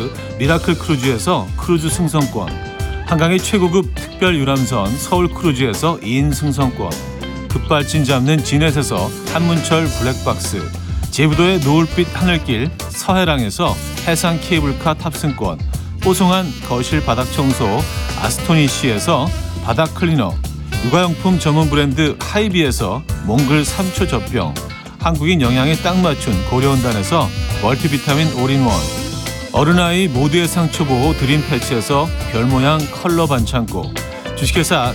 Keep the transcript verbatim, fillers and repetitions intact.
크루즈 미라클 크루즈에서 크루즈 승선권, 한강의 최고급 특별 유람선 서울 크루즈에서 이 인 승선권, 급발진 잡는 진넷에서 한문철 블랙박스, 제부도의 노을빛 하늘길 서해랑에서 해상 케이블카 탑승권, 뽀송한 거실 바닥 청소 아스토니시에서 바닥 클리너, 육아용품 전문 브랜드 하이비에서 몽글 삼 초 젖병, 한국인 영양에 딱 맞춘 고려온단에서 멀티비타민 올인원, 어른아이 모두의 상처보호 드림패치에서 별모양 컬러 반창고, 주식회사